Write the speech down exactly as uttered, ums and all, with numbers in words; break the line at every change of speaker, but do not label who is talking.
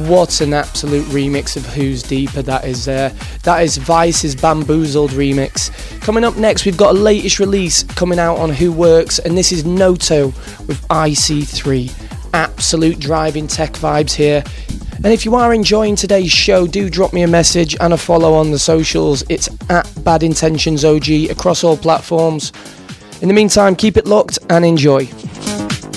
what an absolute remix of Who's Deeper that is there. That is Vice's Bamboozled remix. Coming up next, we've got a latest release coming out on Who Works, and this is Noto with I C three. Absolute driving tech vibes here. And if you are enjoying today's show, do drop me a message and a follow on the socials. It's at Bad Intentions O G across all platforms. In the meantime, keep it locked and enjoy.